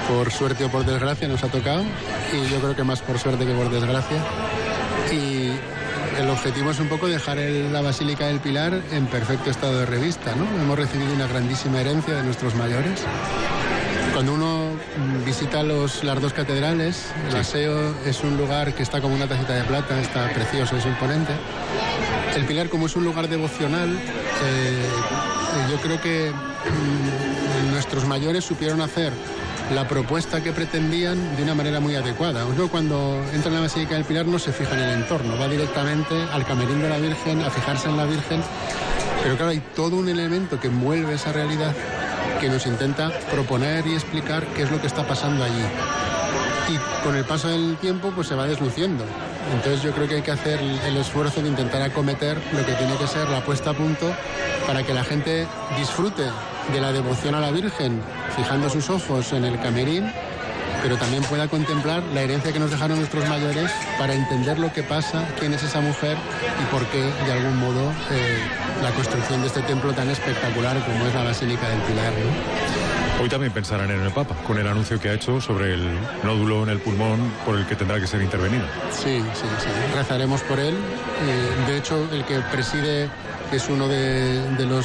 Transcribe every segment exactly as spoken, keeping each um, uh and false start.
por suerte o por desgracia nos ha tocado, y yo creo que más por suerte que por desgracia. Y el objetivo es un poco dejar el, la Basílica del Pilar en perfecto estado de revista, ¿no? Hemos recibido una grandísima herencia de nuestros mayores. Cuando uno visita los, las dos catedrales, el sí. Aseo es un lugar que está como una tacita de plata, está precioso, es imponente. El Pilar, como es un lugar devocional, eh, yo creo que mm, nuestros mayores supieron hacer la propuesta que pretendían de una manera muy adecuada. Uno cuando entra en la Basílica del Pilar no se fija en el entorno, va directamente al camerín de la Virgen, a fijarse en la Virgen, pero claro, hay todo un elemento que envuelve esa realidad que nos intenta proponer y explicar qué es lo que está pasando allí. Y con el paso del tiempo pues se va desluciendo. Entonces yo creo que hay que hacer el esfuerzo de intentar acometer lo que tiene que ser la puesta a punto para que la gente disfrute de la devoción a la Virgen, fijando sus ojos en el camerín, pero también pueda contemplar la herencia que nos dejaron nuestros mayores para entender lo que pasa, quién es esa mujer y por qué, de algún modo, eh, la construcción de este templo tan espectacular como es la Basílica del Pilar, ¿no? Hoy también pensarán en el Papa, con el anuncio que ha hecho sobre el nódulo en el pulmón por el que tendrá que ser intervenido. Sí, sí, sí. Rezaremos por él. Eh, de hecho, el que preside, que es uno de, de los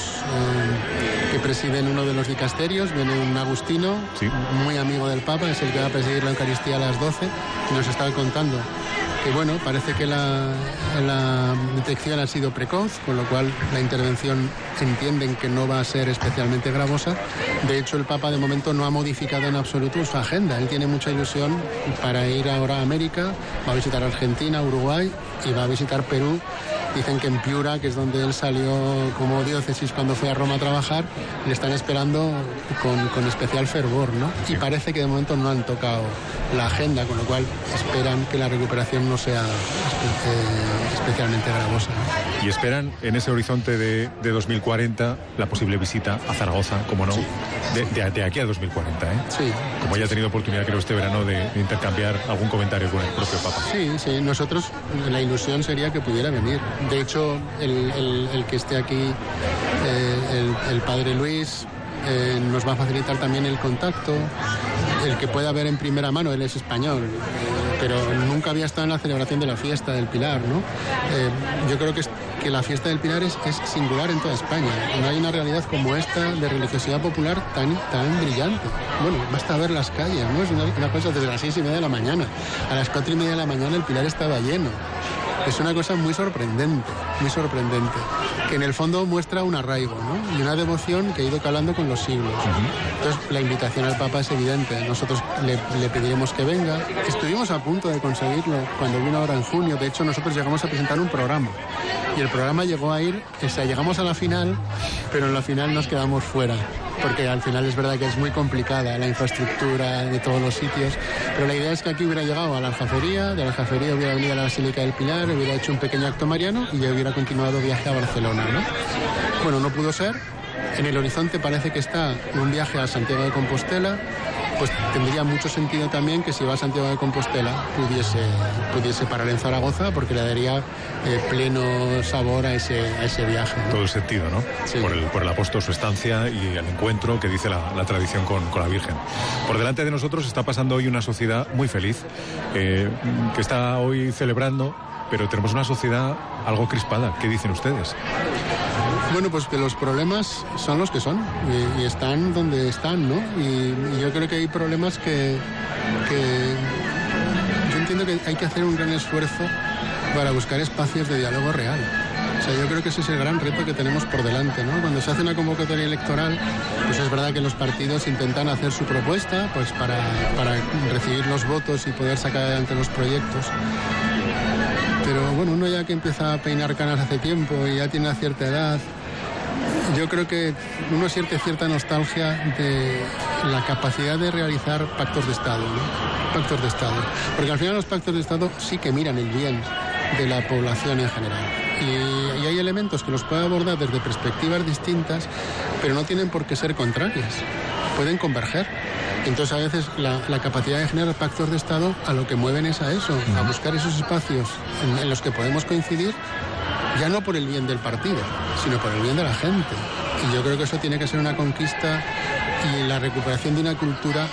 eh, que presiden uno de los dicasterios, viene un agustino, sí. muy amigo del Papa, es el que va a presidir la Eucaristía a las doce, y nos estaba contando que bueno, parece que la, la detección ha sido precoz, con lo cual la intervención entienden que no va a ser especialmente gravosa. De hecho, el Papa de momento no ha modificado en absoluto su agenda. Él tiene mucha ilusión para ir ahora a América, va a visitar Argentina, Uruguay y va a visitar Perú. Dicen que en Piura, que es donde él salió como diócesis cuando fue a Roma a trabajar, le están esperando con, con especial fervor, ¿no? Y parece que de momento no han tocado la agenda, con lo cual esperan que la recuperación no sea eh, especialmente gravosa, ¿no? Y esperan en ese horizonte de, de dos mil cuarenta la posible visita a Zaragoza, como no, sí. de, de, de aquí a dos mil cuarenta, ¿eh? Sí. Como ya ha tenido oportunidad, creo, este verano de, de intercambiar algún comentario con el propio Papa. Sí, sí, nosotros la ilusión sería que pudiera venir. De hecho, el, el, el que esté aquí, eh, el, el padre Luis, eh, nos va a facilitar también el contacto, el que pueda ver en primera mano, él es español, eh, pero nunca había estado en la celebración de la fiesta del Pilar, ¿no? Eh, yo creo que, es, que la fiesta del Pilar es, es singular en toda España. No hay una realidad como esta de religiosidad popular tan, tan brillante. Bueno, basta ver las calles, ¿no? Es una, una cosa desde las seis y media de la mañana. A las cuatro y media de la mañana el Pilar estaba lleno. Es una cosa muy sorprendente, muy sorprendente, que en el fondo muestra un arraigo, ¿no? Y una devoción que ha ido calando con los siglos. Uh-huh. Entonces, la invitación al Papa es evidente. Nosotros le, le pediremos que venga. Estuvimos a punto de conseguirlo cuando vino ahora en junio. De hecho, nosotros llegamos a presentar un programa. Y el programa llegó a ir, o sea, llegamos a la final, pero en la final nos quedamos fuera. Porque al final es verdad que es muy complicada la infraestructura de todos los sitios, pero la idea es que aquí hubiera llegado a la Aljafería, de la Aljafería hubiera venido a la Basílica del Pilar, hubiera hecho un pequeño acto mariano y ya hubiera continuado viaje a Barcelona, ¿no? Bueno, no pudo ser. En el horizonte parece que está un viaje a Santiago de Compostela. Pues tendría mucho sentido también que si va a Santiago de Compostela pudiese, pudiese parar en Zaragoza, porque le daría eh, pleno sabor a ese, a ese viaje, ¿no? Todo el sentido, ¿no? Sí. Por el, por el apóstol, su estancia y el encuentro que dice la, la tradición con, con la Virgen. Por delante de nosotros está pasando hoy una sociedad muy feliz, eh, que está hoy celebrando, pero tenemos una sociedad algo crispada. ¿Qué dicen ustedes? Bueno, pues que los problemas son los que son y, y están donde están, ¿no? Y, y yo creo que hay problemas que, que... Yo entiendo que hay que hacer un gran esfuerzo para buscar espacios de diálogo real. O sea, yo creo que ese es el gran reto que tenemos por delante, ¿no? Cuando se hace una convocatoria electoral, pues es verdad que los partidos intentan hacer su propuesta, pues para, para recibir los votos y poder sacar adelante los proyectos. Pero bueno, uno ya que empieza a peinar canas hace tiempo y ya tiene una cierta edad, yo creo que uno siente cierta nostalgia de la capacidad de realizar pactos de Estado, ¿no? Pactos de Estado. Porque al final los pactos de Estado sí que miran el bien de la población en general. Y, y hay elementos que los puede abordar desde perspectivas distintas, pero no tienen por qué ser contrarias. Pueden converger. Entonces a veces la, la capacidad de generar pactos de Estado a lo que mueven es a eso, a buscar esos espacios en, en los que podemos coincidir, ya no por el bien del partido, sino por el bien de la gente. Y yo creo que eso tiene que ser una conquista y la recuperación de una cultura